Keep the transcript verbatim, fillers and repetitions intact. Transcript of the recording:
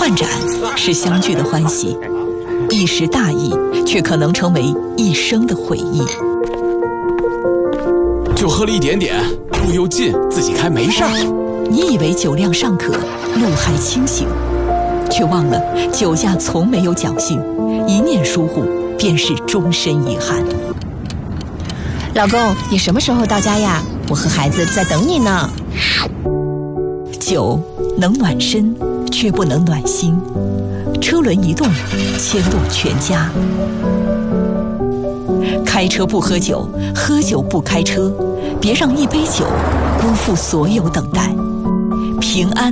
漫展是相聚的欢喜，一时大意却可能成为一生的回忆。 就喝了一点点，路又近，自己开没事儿。 你以为酒量尚可，路还清醒，却忘了酒驾从没有侥幸，一念疏忽便是终身遗憾。 老公，你什么时候到家呀？我和孩子在等你呢。 酒能暖身，却不能暖心。车轮一动，牵动全家。开车不喝酒，喝酒不开车，别让一杯酒辜负所有等待。平安